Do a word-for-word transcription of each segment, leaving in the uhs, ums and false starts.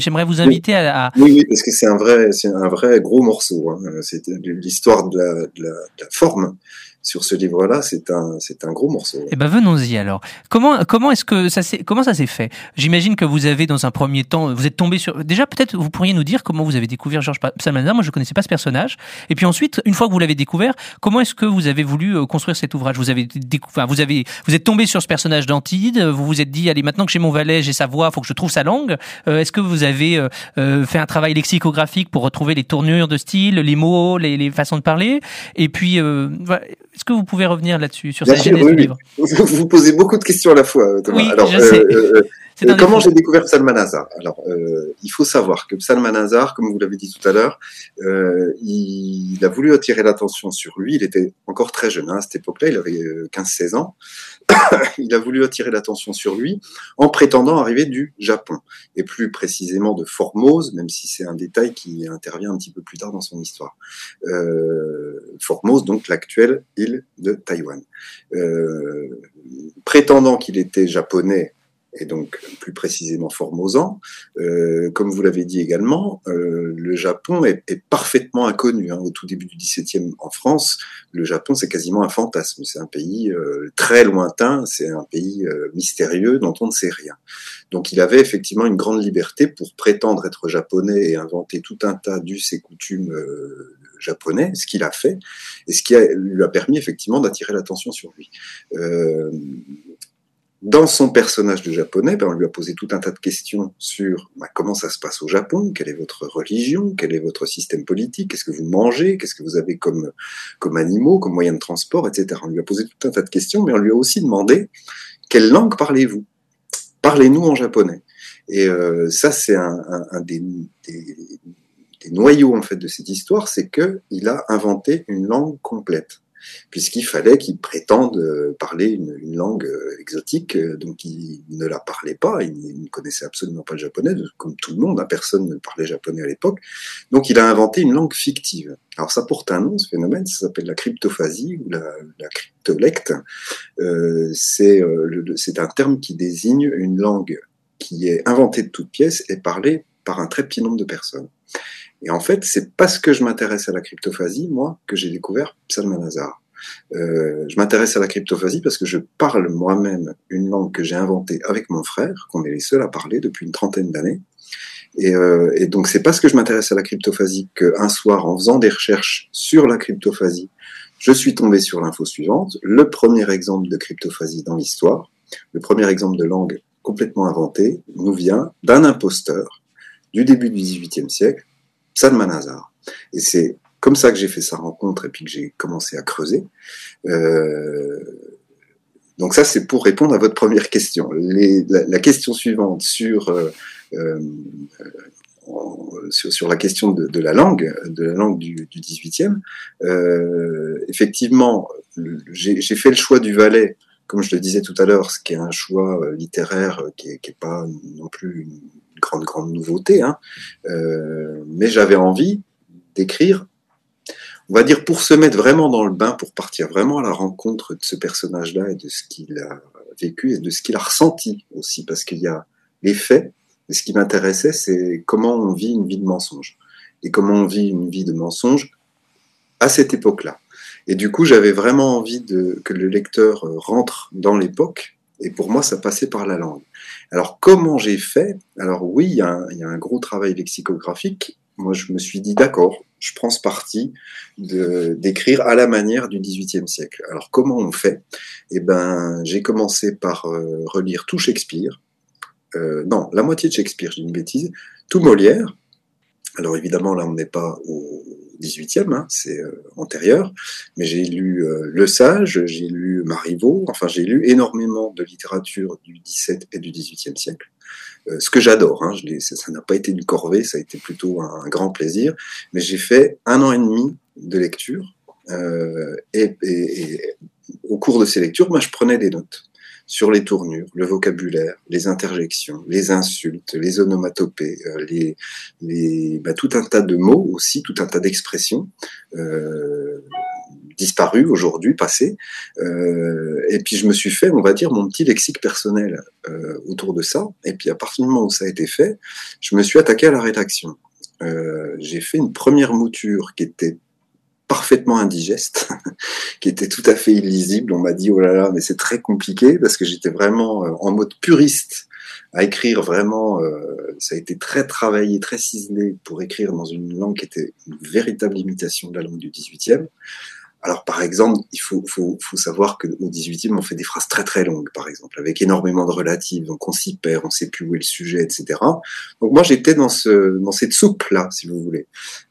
J'aimerais vous inviter à, à... Oui, oui, parce que c'est un vrai, c'est un vrai gros morceau. Hein. C'est l'histoire de la, de, la, de la forme sur ce livre-là. C'est un, c'est un gros morceau. Eh ben, venons-y alors. Comment, comment est-ce que ça s'est, comment ça s'est fait? J'imagine que vous avez, dans un premier temps, vous êtes tombé sur. Déjà, peut-être, vous pourriez nous dire comment vous avez découvert Georges Psamana. Moi, je connaissais pas ce personnage. Et puis ensuite, une fois que vous l'avez découvert, comment est-ce que vous avez voulu construire cet ouvrage? Vous avez découvert, vous avez, vous êtes tombé sur ce personnage d'Antide. Vous vous êtes dit, allez, maintenant que j'ai mon valet, j'ai sa voix, faut que je trouve sa langue. Euh, est-ce que vous avez euh, fait un travail lexicographique pour retrouver les tournures de style, les mots, les, les façons de parler? Et puis, euh, est-ce que vous pouvez revenir là-dessus, sur cette genèse oui, du livre? Vous posez beaucoup de questions à la fois, Thomas. Oui, Alors, je sais. Euh, euh, comment j'ai découvert Psalmanazar? Alors, euh, il faut savoir que Psalmanazar, comme vous l'avez dit tout à l'heure, euh, il, il a voulu attirer l'attention sur lui. Il était encore très jeune hein, à cette époque-là, il avait quinze seize ans. Il a voulu attirer l'attention sur lui en prétendant arriver du Japon, et plus précisément de Formose, même si c'est un détail qui intervient un petit peu plus tard dans son histoire. Euh, Formose, donc l'actuelle île de Taïwan. Euh, prétendant qu'il était japonais, et donc plus précisément formosan, euh, comme vous l'avez dit également, euh, le Japon est, est parfaitement inconnu. Hein. Au tout début du dix-septième en France, le Japon c'est quasiment un fantasme. C'est un pays euh, très lointain, c'est un pays euh, mystérieux dont on ne sait rien. Donc il avait effectivement une grande liberté pour prétendre être japonais et inventer tout un tas d'us et coutumes euh, japonais, ce qu'il a fait, et ce qui a, lui a permis effectivement d'attirer l'attention sur lui. Euh, Dans son personnage de japonais, ben on lui a posé tout un tas de questions sur ben, comment ça se passe au Japon, quelle est votre religion, quel est votre système politique, qu'est-ce que vous mangez, qu'est-ce que vous avez comme, comme animaux, comme moyens de transport, et cetera. On lui a posé tout un tas de questions, mais on lui a aussi demandé quelle langue parlez-vous? Parlez-nous en japonais. Et euh, ça, c'est un, un, un des, des, des noyaux en fait de cette histoire, c'est que il a inventé une langue complète, puisqu'il fallait qu'il prétende parler une, une langue exotique, donc il ne la parlait pas, il, il ne connaissait absolument pas le japonais, comme tout le monde, hein, personne ne parlait japonais à l'époque, donc il a inventé une langue fictive. Alors ça porte un nom, ce phénomène, ça s'appelle la cryptophasie ou la, la cryptolecte. Euh, c'est, euh, le, c'est un terme qui désigne une langue qui est inventée de toutes pièces et parlée par un très petit nombre de personnes. Et en fait, c'est parce que je m'intéresse à la cryptophasie, moi, que j'ai découvert Psalmanazar. Euh, je m'intéresse à la cryptophasie parce que je parle moi-même une langue que j'ai inventée avec mon frère, qu'on est les seuls à parler depuis une trentaine d'années. Et, euh, et donc, c'est parce que je m'intéresse à la cryptophasie qu'un soir, en faisant des recherches sur la cryptophasie, je suis tombé sur l'info suivante. Le premier exemple de cryptophasie dans l'histoire, le premier exemple de langue complètement inventée, nous vient d'un imposteur du début du dix-huitième siècle, Psalmanazar. Et c'est comme ça que j'ai fait sa rencontre et puis que j'ai commencé à creuser. Euh, donc ça, c'est pour répondre à votre première question. Les, la, la question suivante sur, euh, euh, sur, sur la question de, de la langue, de la langue du, du dix-huitième, euh, effectivement, j'ai, j'ai fait le choix du Valais, comme je le disais tout à l'heure, ce qui est un choix littéraire qui est, qui est pas non plus une grande, grande nouveauté, hein. Euh, mais j'avais envie d'écrire, on va dire, pour se mettre vraiment dans le bain, pour partir vraiment à la rencontre de ce personnage-là et de ce qu'il a vécu et de ce qu'il a ressenti aussi, parce qu'il y a les faits, et ce qui m'intéressait, c'est comment on vit une vie de mensonge, et comment on vit une vie de mensonge à cette époque-là. Et du coup, j'avais vraiment envie de, que le lecteur rentre dans l'époque, et pour moi, ça passait par la langue. Alors, comment j'ai fait? Alors oui, il y, a un, il y a un gros travail lexicographique. Moi, je me suis dit, d'accord, je prends ce parti de, d'écrire à la manière du dix-huitième siècle. Alors, comment on fait? Eh ben, j'ai commencé par euh, relire tout Shakespeare. Euh, non, la moitié de Shakespeare, j'ai une bêtise. Tout Molière. Alors, évidemment, là, on n'est pas au dix-huitième, hein, c'est euh, antérieur, mais j'ai lu euh, Le Sage, j'ai lu Marivaux, enfin j'ai lu énormément de littérature du dix-septième et du dix-huitième siècle, euh, ce que j'adore, hein, je l'ai, ça, ça n'a pas été une corvée, ça a été plutôt un, un grand plaisir, mais j'ai fait un an et demi de lecture, euh, et, et, et au cours de ces lectures, moi je prenais des notes sur les tournures, le vocabulaire, les interjections, les insultes, les onomatopées, euh, les, les, bah, tout un tas de mots aussi, tout un tas d'expressions, euh, disparu aujourd'hui, passé. Euh, et puis je me suis fait, on va dire, mon petit lexique personnel euh, autour de ça. Et puis à partir du moment où ça a été fait, je me suis attaqué à la rédaction. Euh, j'ai fait une première mouture qui était parfaitement indigeste, qui était tout à fait illisible. On m'a dit, oh là là, mais c'est très compliqué, parce que j'étais vraiment euh, en mode puriste à écrire vraiment, euh, ça a été très travaillé, très ciselé pour écrire dans une langue qui était une véritable imitation de la langue du dix-huitième. Alors, par exemple, il faut, faut, faut savoir qu'au dix-huitième, on fait des phrases très très longues, par exemple, avec énormément de relatives, donc on s'y perd, on sait plus où est le sujet, et cetera. Donc moi, j'étais dans ce, dans cette soupe-là, si vous voulez.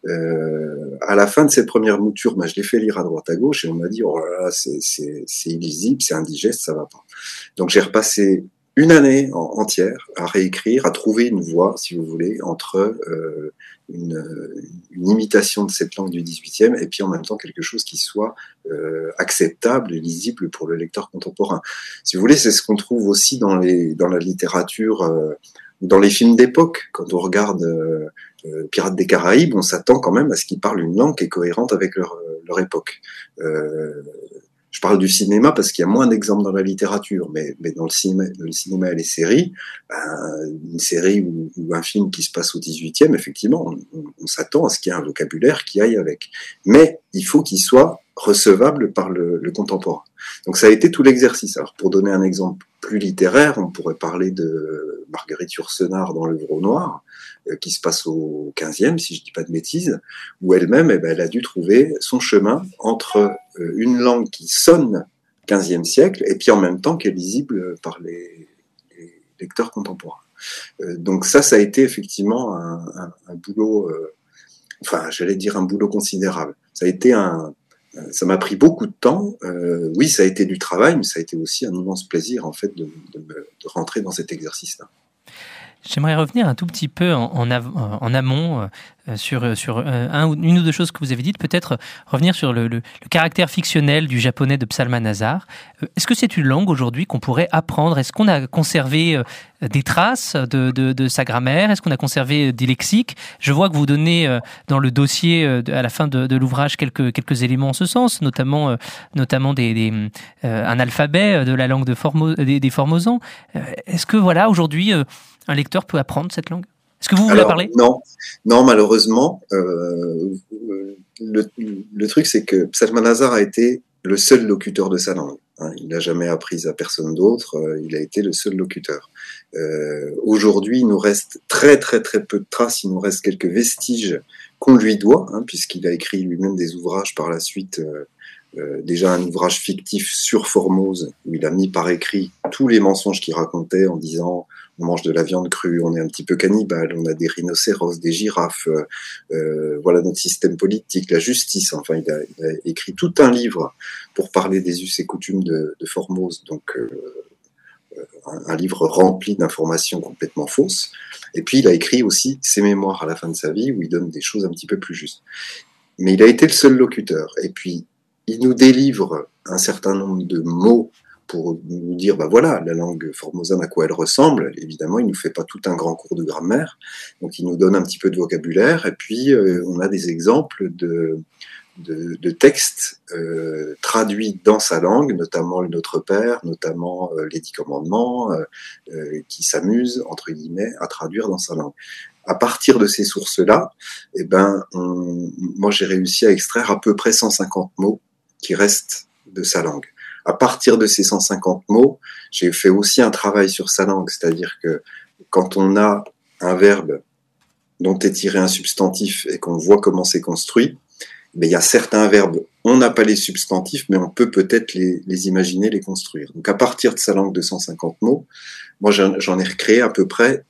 Euh, à la fin de cette première mouture, bah, je l'ai fait lire à droite à gauche et on m'a dit, oh là là, c'est, c'est, c'est illisible, c'est indigeste, ça va pas. Donc j'ai repassé une année en, entière à réécrire, à trouver une voie, si vous voulez, entre euh, une, une imitation de cette langue du dix-huitième et puis en même temps quelque chose qui soit euh, acceptable et lisible pour le lecteur contemporain. Si vous voulez, c'est ce qu'on trouve aussi dans, les, dans la littérature, euh, dans les films d'époque. Quand on regarde euh, euh, Pirates des Caraïbes, on s'attend quand même à ce qu'ils parlent une langue qui est cohérente avec leur, leur époque. Euh, Je parle du cinéma parce qu'il y a moins d'exemples dans la littérature, mais, mais dans le cinéma, le cinéma et les séries, ben, une série ou, ou un film qui se passe au dix-huitième, effectivement, on, on, on s'attend à ce qu'il y ait un vocabulaire qui aille avec. Mais il faut qu'il soit recevable par le, le contemporain. Donc ça a été tout l'exercice. Alors pour donner un exemple plus littéraire, on pourrait parler de Marguerite Yourcenar dans L'Œuvre Noire, euh, qui se passe au quinzième, si je dis pas de bêtises, où elle-même, eh ben, elle a dû trouver son chemin entre euh, une langue qui sonne quinzième siècle et puis en même temps qui est lisible par les, les lecteurs contemporains. Euh, donc ça, ça a été effectivement un, un, un boulot, euh, enfin, j'allais dire un boulot considérable. Ça a été un Ça m'a pris beaucoup de temps. Euh, oui, ça a été du travail, mais ça a été aussi un immense plaisir, en fait, de, de, de rentrer dans cet exercice-là. J'aimerais revenir un tout petit peu en, en, av- en amont euh, sur, sur euh, un ou, une ou deux choses que vous avez dites. Peut-être revenir sur le, le, le caractère fictionnel du japonais de Psalmanazar. Euh, est-ce que c'est une langue aujourd'hui qu'on pourrait apprendre ? Est-ce qu'on a conservé euh, des traces de, de, de sa grammaire ? Est-ce qu'on a conservé des lexiques ? Je vois que vous donnez euh, dans le dossier euh, à la fin de, de l'ouvrage quelques, quelques éléments en ce sens, notamment, euh, notamment des, des, euh, un alphabet de la langue de Formo, des, des Formosans. Euh, est-ce que voilà, aujourd'hui, euh, un lecteur peut apprendre cette langue ? Est-ce que vous voulez Alors, parler ? Non, non, malheureusement. Euh, le, le truc, c'est que Psalmanazar a été le seul locuteur de sa langue. Hein. Il n'a jamais appris à personne d'autre. Euh, il a été le seul locuteur. Euh, aujourd'hui, il nous reste très, très, très peu de traces. Il nous reste quelques vestiges qu'on lui doit, hein, puisqu'il a écrit lui-même des ouvrages par la suite. Euh, Euh, déjà un ouvrage fictif sur Formose où il a mis par écrit tous les mensonges qu'il racontait en disant on mange de la viande crue, on est un petit peu cannibale, on a des rhinocéros, des girafes, euh, euh, voilà notre système politique, la justice. Enfin, il a, il a écrit tout un livre pour parler des us et coutumes de, de Formose, donc euh, un, un livre rempli d'informations complètement fausses. Et puis il a écrit aussi ses mémoires à la fin de sa vie où il donne des choses un petit peu plus justes. Mais il a été le seul locuteur. Et puis il nous délivre un certain nombre de mots pour nous dire, bah voilà, la langue formosane, à quoi elle ressemble. Évidemment, il nous fait pas tout un grand cours de grammaire, donc il nous donne un petit peu de vocabulaire, et puis euh, on a des exemples de, de, de textes euh, traduits dans sa langue, notamment le Notre Père, notamment euh, les Dix Commandements, euh, euh, qui s'amusent, entre guillemets, à traduire dans sa langue. À partir de ces sources-là, eh ben, on, moi j'ai réussi à extraire à peu près cent cinquante mots qui restent de sa langue. À partir de ces cent cinquante mots, j'ai fait aussi un travail sur sa langue, c'est-à-dire que quand on a un verbe dont est tiré un substantif et qu'on voit comment c'est construit, ben, il y a certains verbes, on n'a pas les substantifs, mais on peut peut-être les, les imaginer, les construire. Donc à partir de sa langue de cent cinquante mots, moi j'en ai recréé à peu près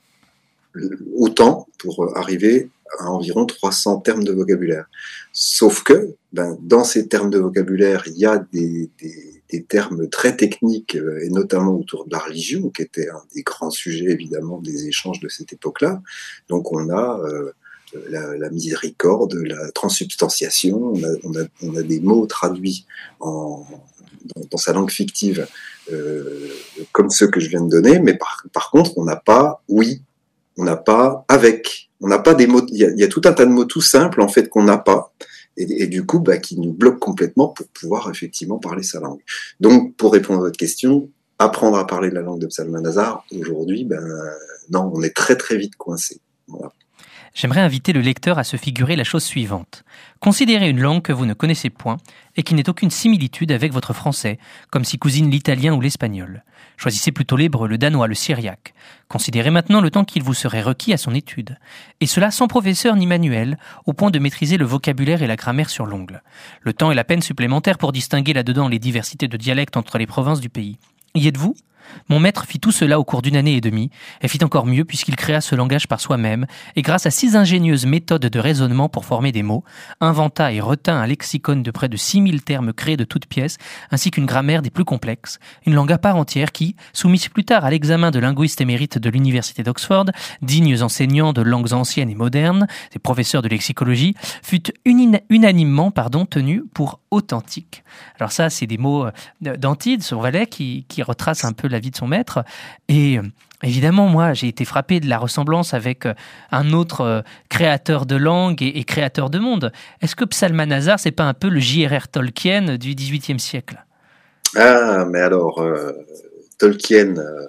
autant pour arriver à environ trois cents termes de vocabulaire. Sauf que, ben, dans ces termes de vocabulaire, il y a des, des, des termes très techniques, et notamment autour de la religion, qui était un des grands sujets, évidemment, des échanges de cette époque-là. Donc on a euh, la, la miséricorde, la transsubstantiation, on a, on a, on a des mots traduits en, dans, dans sa langue fictive, euh, comme ceux que je viens de donner, mais par, par contre, on n'a pas oui, on n'a pas avec, on n'a pas des mots, il y, a, il y a tout un tas de mots tout simples en fait qu'on n'a pas et, et du coup, bah, qui nous bloque complètement pour pouvoir effectivement parler sa langue. Donc, pour répondre à votre question, apprendre à parler la langue de Psalmanazar, aujourd'hui, ben non, on est très très vite coincé. Voilà. J'aimerais inviter le lecteur à se figurer la chose suivante. Considérez une langue que vous ne connaissez point et qui n'ait aucune similitude avec votre français, comme si cousine l'italien ou l'espagnol. Choisissez plutôt l'hébreu, le danois, le syriaque. Considérez maintenant le temps qu'il vous serait requis à son étude. Et cela sans professeur ni manuel, au point de maîtriser le vocabulaire et la grammaire sur l'ongle. Le temps et la peine supplémentaires pour distinguer là-dedans les diversités de dialectes entre les provinces du pays. Y êtes-vous ? Mon maître fit tout cela au cours d'une année et demie, et fit encore mieux puisqu'il créa ce langage par soi-même, et grâce à six ingénieuses méthodes de raisonnement pour former des mots, inventa et retint un lexicon de près de six mille termes créés de toutes pièces, ainsi qu'une grammaire des plus complexes, une langue à part entière qui, soumise plus tard à l'examen de linguistes émérites de l'université d'Oxford, dignes enseignants de langues anciennes et modernes, et professeurs de lexicologie, fut uni- unanimement pardon, tenue pour authentique. Alors ça, c'est des mots d'Antide sur Valais qui, qui retracent un peu la vie de son maître. Et euh, évidemment, moi, j'ai été frappé de la ressemblance avec euh, un autre euh, créateur de langue et, et créateur de monde. Est-ce que Psalmanazar, c'est pas un peu le J R R Tolkien du dix-huitième siècle ? Ah, mais alors, euh, Tolkien, euh,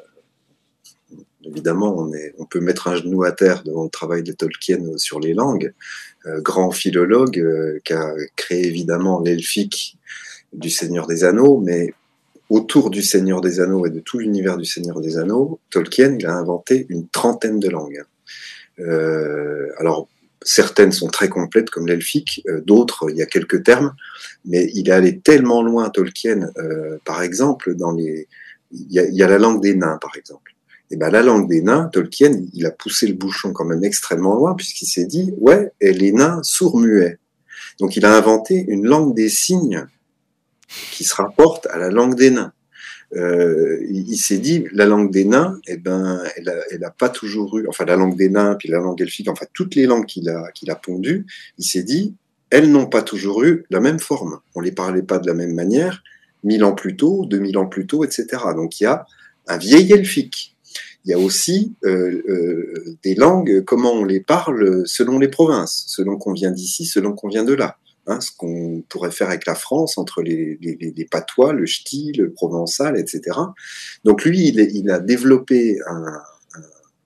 évidemment, on, est, on peut mettre un genou à terre devant le travail de Tolkien sur les langues. Euh, grand philologue euh, qui a créé évidemment l'elfique du Seigneur des Anneaux, mais autour du Seigneur des Anneaux et de tout l'univers du Seigneur des Anneaux, Tolkien, il a inventé une trentaine de langues. Euh, alors, certaines sont très complètes, comme l'elfique, euh, d'autres, il y a quelques termes, mais il est allé tellement loin, Tolkien, euh, par exemple, dans les... il y a, il y a la langue des nains, par exemple. Et ben, la langue des nains, Tolkien, il a poussé le bouchon quand même extrêmement loin, puisqu'il s'est dit, ouais, et les nains sourds-muets. Donc, il a inventé une langue des signes qui se rapporte à la langue des nains. Euh, il, il s'est dit, la langue des nains, eh ben, elle a, elle a pas toujours eu, enfin la langue des nains, puis la langue elfique, enfin toutes les langues qu'il a, qu'il a pondues, il s'est dit, elles n'ont pas toujours eu la même forme. On les parlait pas de la même manière, mille ans plus tôt, deux mille ans plus tôt, et cetera. Donc il y a un vieil elfique. Il y a aussi euh, euh, des langues, comment on les parle selon les provinces, selon qu'on vient d'ici, selon qu'on vient de là. Hein, ce qu'on pourrait faire avec la France, entre les, les, les patois, le ch'ti, le provençal, et cetera. Donc lui, il, il a développé un... un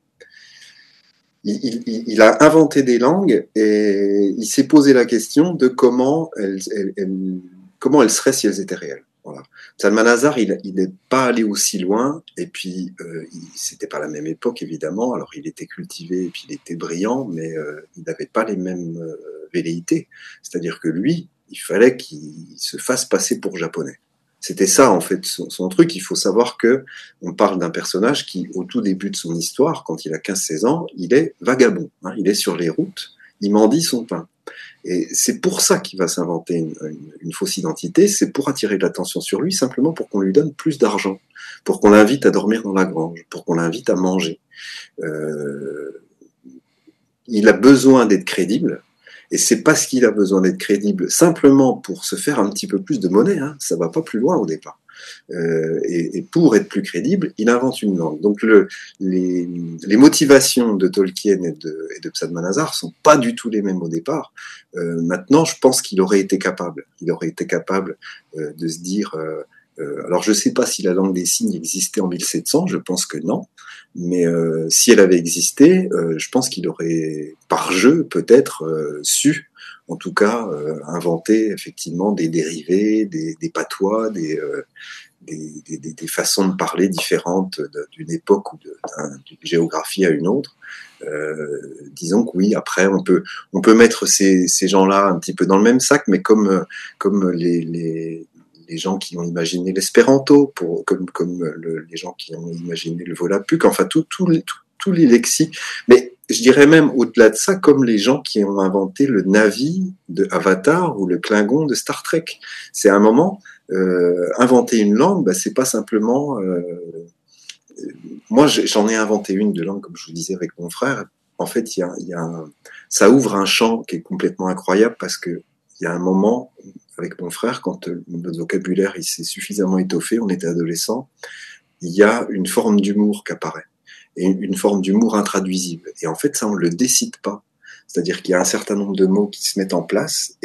il, il, il a inventé des langues et il s'est posé la question de comment elles, elles, elles, comment elles seraient si elles étaient réelles. Voilà. Psalmanazar, il n'est pas allé aussi loin, et puis euh, il, c'était pas la même époque évidemment. Alors il était cultivé et puis il était brillant, mais euh, il n'avait pas les mêmes euh, velléités. C'est-à-dire que lui, il fallait qu'il se fasse passer pour japonais. C'était ça en fait son, son truc. Il faut savoir que on parle d'un personnage qui, au tout début de son histoire, quand il a quinze seize ans, il est vagabond. Hein, il est sur les routes, il mendie son pain. Et c'est pour ça qu'il va s'inventer une, une, une fausse identité, c'est pour attirer de l'attention sur lui, simplement pour qu'on lui donne plus d'argent, pour qu'on l'invite à dormir dans la grange, pour qu'on l'invite à manger. Euh, il a besoin d'être crédible, et c'est parce qu'il a besoin d'être crédible simplement pour se faire un petit peu plus de monnaie, hein, ça va pas plus loin au départ. Euh, et, et pour être plus crédible, il invente une langue. Donc le, les, les motivations de Tolkien et de, et de Psalmanazar sont pas du tout les mêmes au départ. Euh, maintenant, je pense qu'il aurait été capable. Il aurait été capable euh, de se dire. Euh, euh, alors, je sais pas si la langue des signes existait en mille sept cents. Je pense que non. Mais euh, si elle avait existé, euh, je pense qu'il aurait, par jeu, peut-être euh, su. En tout cas, euh, inventer effectivement des dérivés, des, des patois, des, euh, des, des, des façons de parler différentes de, d'une époque ou de, d'une géographie à une autre. Euh, disons que oui, après on peut on peut mettre ces, ces gens-là un petit peu dans le même sac, mais comme comme les, les les gens qui ont imaginé l'espéranto, pour comme comme le, les gens qui ont imaginé le volapük, enfin tout tout tout tous les lexiques, mais je dirais même au-delà de ça, comme les gens qui ont inventé le Na'vi de Avatar ou le Klingon de Star Trek. C'est un moment, euh, inventer une langue, bah, c'est pas simplement... Euh, moi, j'en ai inventé une de langue, comme je vous disais, avec mon frère. En fait, il y a, il y a un, ça ouvre un champ qui est complètement incroyable parce que il y a un moment, avec mon frère, quand notre vocabulaire il s'est suffisamment étoffé, on était adolescents, il y a une forme d'humour qui apparaît. Et une forme d'humour intraduisible. Et en fait, ça, on le décide pas. C'est-à-dire qu'il y a un certain nombre de mots qui se mettent en place, et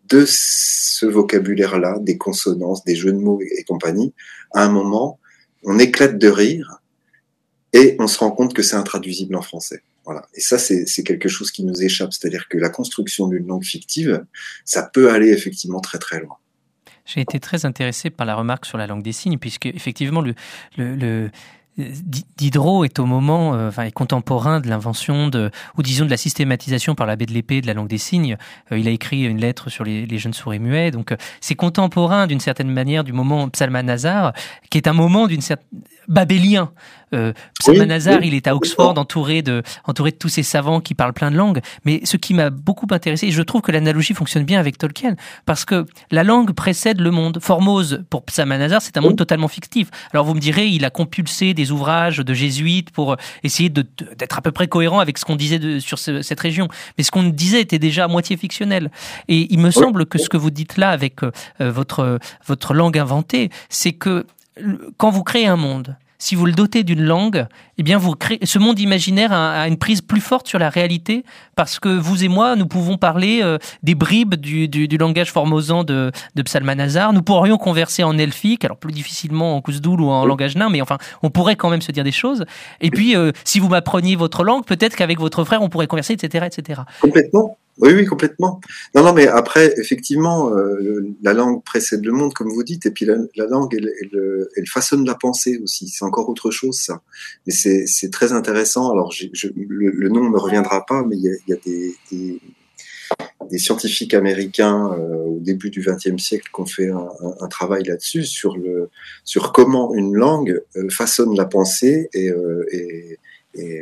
de ce vocabulaire-là, des consonances, des jeux de mots et, et compagnie, à un moment, on éclate de rire et on se rend compte que c'est intraduisible en français. Voilà. Et ça, c'est, c'est quelque chose qui nous échappe. C'est-à-dire que la construction d'une langue fictive, ça peut aller effectivement très très loin. J'ai été très intéressé par la remarque sur la langue des signes, puisque effectivement, le, le, le Diderot est au moment, euh, enfin, est contemporain de l'invention de, ou disons de la systématisation par l'abbé de l'Épée de la langue des signes. Euh, il a écrit une lettre sur les, les jeunes sourds et muets. Donc, euh, c'est contemporain d'une certaine manière du moment Psalmanazar, qui est un moment d'une certaine babélien. Euh, Psalmanazar, oui, oui, il est à Oxford, entouré de, entouré de tous ces savants qui parlent plein de langues. Mais ce qui m'a beaucoup intéressé, et je trouve que l'analogie fonctionne bien avec Tolkien, parce que la langue précède le monde. Formose, pour Psalmanazar, c'est un monde totalement fictif. Alors vous me direz, il a compulsé des ouvrages de jésuites pour essayer de, de, d'être à peu près cohérent avec ce qu'on disait de, sur ce, cette région. Mais ce qu'on disait était déjà à moitié fictionnel. Et il me semble que ce que vous dites là avec euh, votre, votre langue inventée, c'est que quand vous créez un monde, si vous le dotez d'une langue, eh bien vous créez, ce monde imaginaire a, a une prise plus forte sur la réalité, parce que vous et moi, nous pouvons parler euh, des bribes du, du, du langage formosan de, de Psalmanazar. Nous pourrions converser en elfique, alors plus difficilement en Kousdoul ou en langage nain, mais enfin, on pourrait quand même se dire des choses. Et puis, euh, si vous m'appreniez votre langue, peut-être qu'avec votre frère, on pourrait converser, et cetera, et cetera. Complètement. Oui, oui, complètement. Non, non, mais après, effectivement, euh, la langue précède le monde, comme vous dites, et puis la, la langue, elle, elle, elle façonne la pensée aussi. C'est encore autre chose, ça. Mais c'est, c'est très intéressant. Alors, j'ai, je, le, le nom ne me reviendra pas, mais il y a, il y a des, des, des scientifiques américains euh, au début du vingtième siècle qui ont fait un, un, un travail là-dessus sur le, sur comment une langue euh, façonne la pensée et, euh, et, et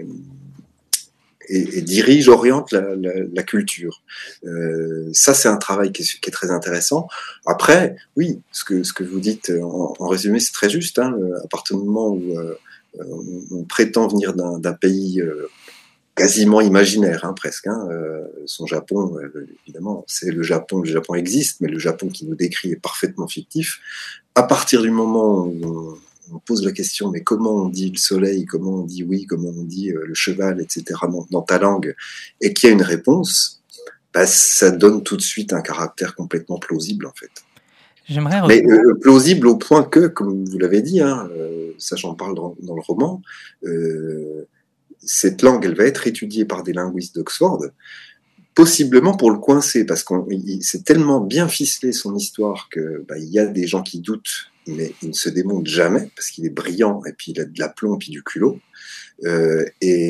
Et, et dirige, oriente la, la, la culture. Euh, ça, c'est un travail qui est, qui est très intéressant. Après, oui, ce que, ce que vous dites en, en résumé, c'est très juste. Hein, à partir du moment où euh, on, on prétend venir d'un, d'un pays euh, quasiment imaginaire, hein, presque. Hein, euh, son Japon, euh, évidemment, c'est le Japon. Le Japon existe, mais le Japon qui nous décrit est parfaitement fictif. À partir du moment où on, on pose la question, mais comment on dit le soleil, comment on dit oui, comment on dit euh, le cheval, et cetera dans, dans ta langue, et qu'il y a une réponse, bah, ça donne tout de suite un caractère complètement plausible, en fait. J'aimerais mais euh, plausible au point que, comme vous l'avez dit, hein, euh, ça j'en parle dans, dans le roman, euh, cette langue, elle va être étudiée par des linguistes d'Oxford, possiblement pour le coincer, parce qu'on il, c'est tellement bien ficelé son histoire que bah, il y a des gens qui doutent, mais il ne se démonte jamais, parce qu'il est brillant, et puis il a de l'aplomb, et puis du culot. Euh,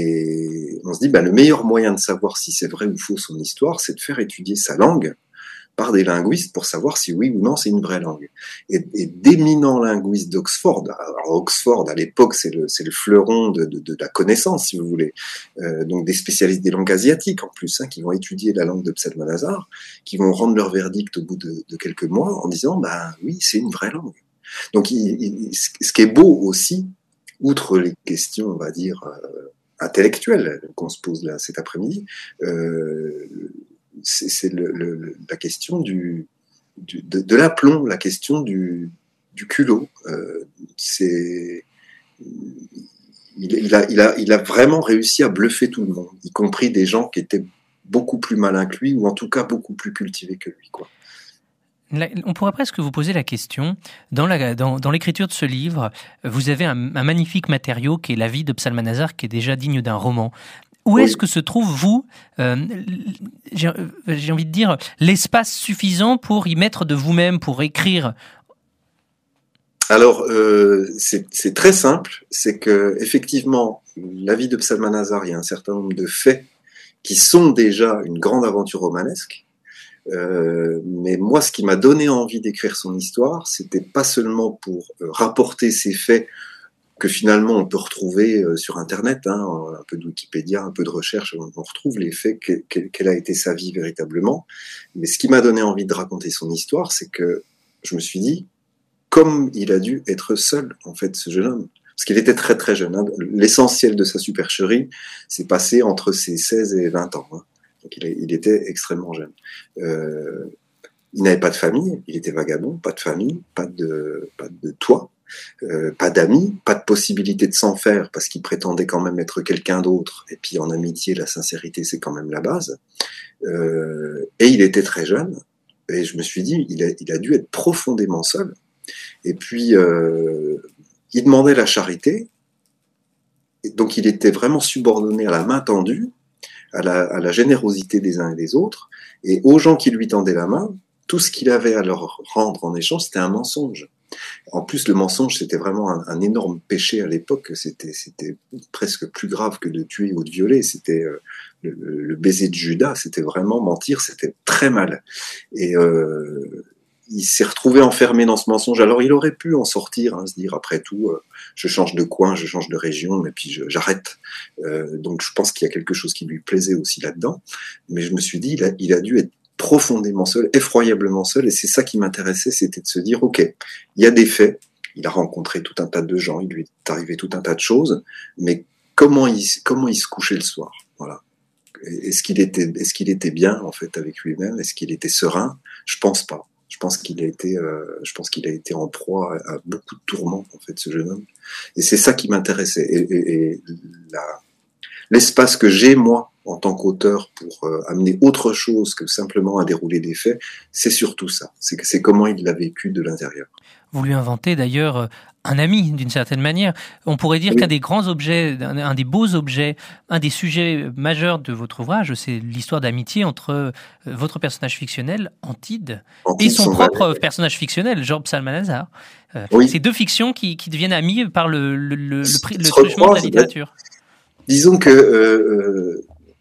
et on se dit, bah, le meilleur moyen de savoir si c'est vrai ou faux son histoire, c'est de faire étudier sa langue par des linguistes pour savoir si oui ou non c'est une vraie langue. Et, et d'éminents linguistes d'Oxford, alors Oxford à l'époque c'est le, c'est le fleuron de, de, de la connaissance si vous voulez, euh, donc des spécialistes des langues asiatiques en plus, hein, qui vont étudier la langue de Psalmanazar, qui vont rendre leur verdict au bout de, de quelques mois en disant bah oui c'est une vraie langue. Donc il, il, ce qui est beau aussi, outre les questions on va dire euh, intellectuelles qu'on se pose là cet après-midi, euh, c'est, c'est le, le, la question du, du de, de l'aplomb, la question du, du culot. Euh, c'est, il, il, a, il, a, il a vraiment réussi à bluffer tout le monde, y compris des gens qui étaient beaucoup plus malins que lui, ou en tout cas beaucoup plus cultivés que lui, quoi. On pourrait presque vous poser la question, dans, la, dans, dans l'écriture de ce livre, vous avez un, un magnifique matériau qui est la vie de Psalmanazar, qui est déjà digne d'un roman. Où oui. est-ce que se trouve, vous, euh, j'ai, j'ai envie de dire, l'espace suffisant pour y mettre de vous-même, pour écrire? Alors, euh, c'est, c'est très simple, c'est que effectivement, la vie de Psalmanazar, il y a un certain nombre de faits qui sont déjà une grande aventure romanesque. Euh, mais moi, ce qui m'a donné envie d'écrire son histoire, c'était pas seulement pour euh, rapporter ces faits que finalement on peut retrouver euh, sur Internet, hein, un peu de Wikipédia, un peu de recherche, on, on retrouve les faits, que, que, quelle a été sa vie véritablement. Mais ce qui m'a donné envie de raconter son histoire, c'est que je me suis dit, comme il a dû être seul, en fait, ce jeune homme. Parce qu'il était très très jeune. Hein. L'essentiel de sa supercherie s'est passé entre ses seize et vingt ans. Hein. Donc il, il était extrêmement jeune. Euh, il n'avait pas de famille, il était vagabond, pas de famille, pas de, pas de toit. Euh, pas d'amis, pas de possibilité de s'en faire parce qu'il prétendait quand même être quelqu'un d'autre, et puis en amitié la sincérité c'est quand même la base, euh, et il était très jeune, et je me suis dit, il a, il a dû être profondément seul. Et puis, euh, il demandait la charité, et donc il était vraiment subordonné à la main tendue, à la, à la générosité des uns et des autres, et aux gens qui lui tendaient la main, tout ce qu'il avait à leur rendre en échange, c'était un mensonge. En plus, le mensonge, c'était vraiment un, un énorme péché à l'époque. C'était, c'était presque plus grave que de tuer ou de violer. C'était euh, le, le baiser de Judas. C'était vraiment mentir. C'était très mal. Et euh, il s'est retrouvé enfermé dans ce mensonge. Alors, il aurait pu en sortir, hein, se dire après tout, euh, je change de coin, je change de région, et puis je, j'arrête. Euh, donc, je pense qu'il y a quelque chose qui lui plaisait aussi là-dedans. Mais je me suis dit, il a, il a dû être profondément seul, effroyablement seul, et c'est ça qui m'intéressait, c'était de se dire, ok, il y a des faits, il a rencontré tout un tas de gens, il lui est arrivé tout un tas de choses, mais comment il, comment il se couchait le soir, voilà. Est-ce qu'il était, est-ce qu'il était bien, en fait, avec lui-même? Est-ce qu'il était serein? Je pense pas. Je pense qu'il a été, euh, je pense qu'il a été en proie à, à beaucoup de tourments, en fait, ce jeune homme. Et c'est ça qui m'intéressait. Et, et, et la, l'espace que j'ai, moi, en tant qu'auteur, pour euh, amener autre chose que simplement à dérouler des faits, c'est surtout ça. C'est, c'est comment il l'a vécu de l'intérieur. Vous lui inventez d'ailleurs un ami, d'une certaine manière. On pourrait dire oui. qu'un des grands objets, un, un des beaux objets, un des sujets majeurs de votre ouvrage, c'est l'histoire d'amitié entre votre personnage fictionnel, Antide, Antide et son propre vrai. personnage fictionnel, Georges Psalmanazar. Euh, oui. C'est deux fictions qui, qui deviennent amies par le, le, le, le, le truchement de la littérature. Disons que... Euh,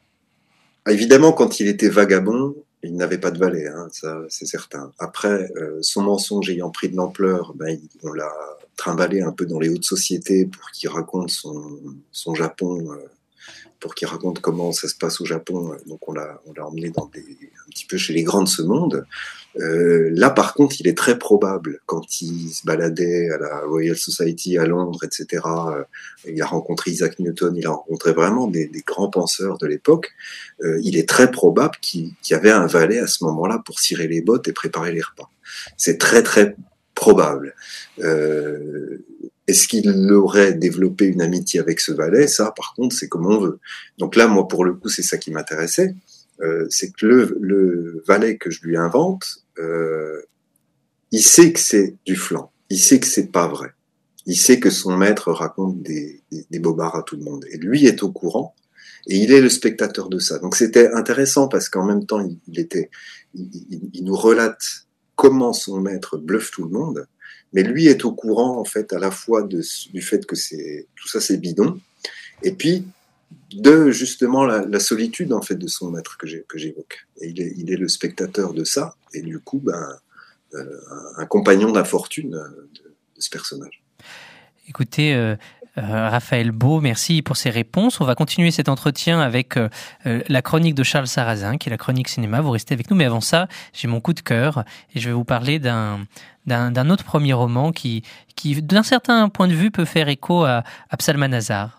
Évidemment, quand il était vagabond, il n'avait pas de valet, hein, ça c'est certain. Après, euh, son mensonge ayant pris de l'ampleur, ben, on l'a trimballé un peu dans les hautes sociétés pour qu'il raconte son, son Japon, euh, pour qu'il raconte comment ça se passe au Japon. Donc on l'a, on l'a emmené dans des, un petit peu chez les grands de ce monde. Euh, là, par contre, il est très probable, quand il se baladait à la Royal Society à Londres, et cetera, euh, il a rencontré Isaac Newton, il a rencontré vraiment des, des grands penseurs de l'époque, euh, il est très probable qu'il, qu'il y avait un valet à ce moment-là pour cirer les bottes et préparer les repas. C'est très, très probable. Euh, est-ce qu'il aurait développé une amitié avec ce valet? Ça, par contre, c'est comme on veut. Donc là, moi, pour le coup, c'est ça qui m'intéressait. Euh, c'est que le, le valet que je lui invente, euh, il sait que c'est du flan, il sait que c'est pas vrai, il sait que son maître raconte des, des, des bobards à tout le monde, et lui est au courant, et il est le spectateur de ça. Donc c'était intéressant parce qu'en même temps, il, il était, il, il, il nous relate comment son maître bluffe tout le monde, mais lui est au courant en fait à la fois de, du fait que c'est tout ça c'est bidon, et puis de justement la, la solitude en fait de son maître que, j'ai, que j'évoque. Et il est, il est le spectateur de ça, et du coup, ben, euh, un compagnon d'infortune de, de ce personnage. Écoutez, euh, euh, Raphaël Beau, merci pour ces réponses. On va continuer cet entretien avec euh, euh, la chronique de Charles Sarrazin, qui est la chronique cinéma. Vous restez avec nous, mais avant ça, j'ai mon coup de cœur, et je vais vous parler d'un, d'un, d'un autre premier roman qui, qui, d'un certain point de vue, peut faire écho à, à Psalmanazar.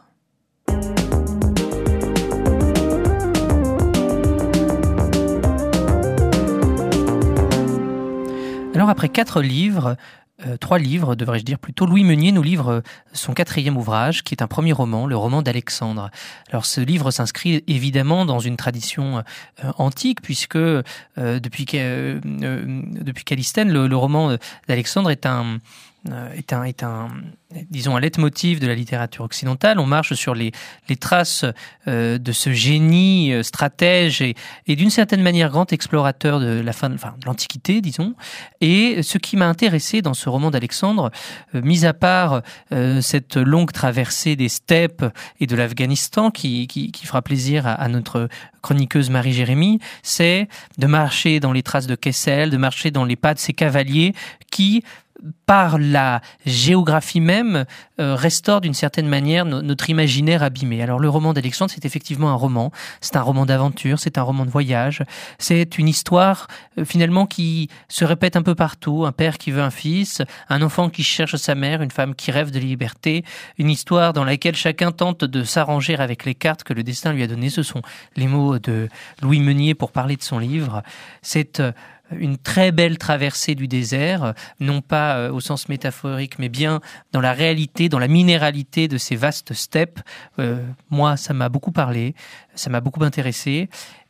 Alors après quatre livres, euh, trois livres devrais-je dire plutôt, Louis Meunier nous livre son quatrième ouvrage, qui est un premier roman, le roman d'Alexandre. Alors ce livre s'inscrit évidemment dans une tradition euh, antique, puisque euh, depuis, euh, euh, depuis Callisthène, le, le roman d'Alexandre est un... Est un, est un, disons, un leitmotiv de la littérature occidentale. On marche sur les, les traces euh, de ce génie euh, stratège et, et d'une certaine manière grand explorateur de la fin, de, enfin, de l'Antiquité, disons. Et ce qui m'a intéressé dans ce roman d'Alexandre, euh, mis à part euh, cette longue traversée des steppes et de l'Afghanistan qui, qui, qui fera plaisir à, à notre chroniqueuse Marie-Jérémie, c'est de marcher dans les traces de Kessel, de marcher dans les pas de ces cavaliers qui, par la géographie même, euh, restaure d'une certaine manière no- notre imaginaire abîmé. Alors le roman d'Alexandre, c'est effectivement un roman, c'est un roman d'aventure, c'est un roman de voyage, c'est une histoire euh, finalement qui se répète un peu partout, un père qui veut un fils, un enfant qui cherche sa mère, une femme qui rêve de liberté, une histoire dans laquelle chacun tente de s'arranger avec les cartes que le destin lui a données. Ce sont les mots de Louis Meunier pour parler de son livre. C'est euh, une très belle traversée du désert, non pas euh, au sens métaphorique, mais bien dans la réalité, dans la minéralité de ces vastes steppes. Euh, moi, ça m'a beaucoup parlé, ça m'a beaucoup intéressé.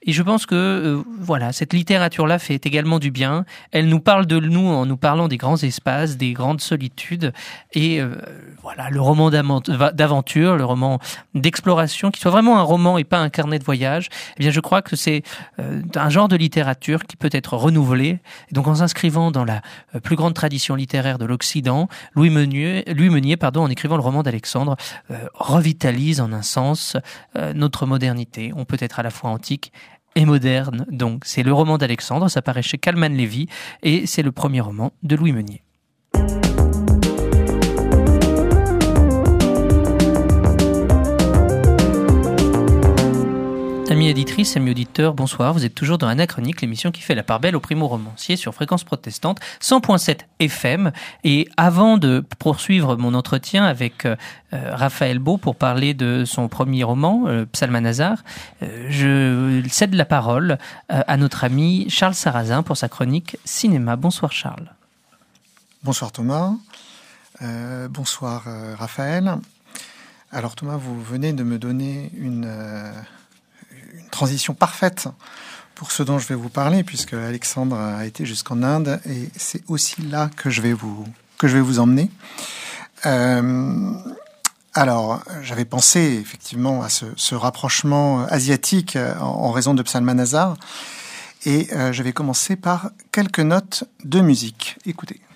Et je pense que euh, voilà, cette littérature-là fait également du bien. Elle nous parle de nous en nous parlant des grands espaces, des grandes solitudes. Et euh, voilà, le roman d'aventure, le roman d'exploration, qui soit vraiment un roman et pas un carnet de voyage, eh bien je crois que c'est euh, un genre de littérature qui peut être renouvelé. Et donc en s'inscrivant dans la euh, plus grande tradition littéraire de l'Occident, Louis Meunier, Louis Meunier pardon, en écrivant le roman d'Alexandre, euh, revitalise en un sens euh, notre modernité. On peut être à la fois antique et moderne. Donc c'est le roman d'Alexandre, ça paraît chez Calman Lévy et c'est le premier roman de Louis Meunier. Amis éditrices, amis auditeurs, bonsoir. Vous êtes toujours dans Anachronique, l'émission qui fait la part belle aux primo-romanciers sur Fréquence Protestante, cent point sept F M. Et avant de poursuivre mon entretien avec euh, Raphaël Beau pour parler de son premier roman, euh, Psalmanazar, euh, je cède la parole euh, à notre ami Charles Sarrazin pour sa chronique cinéma. Bonsoir Charles. Bonsoir Thomas. Euh, bonsoir euh, Raphaël. Alors Thomas, vous venez de me donner une... Euh, une transition parfaite pour ce dont je vais vous parler, puisque Alexandre a été jusqu'en Inde et c'est aussi là que je vais vous, que je vais vous emmener. Euh, alors, j'avais pensé effectivement à ce, ce rapprochement asiatique en, en raison de Psalmanazar et euh, je vais commencer par quelques notes de musique. Écoutez.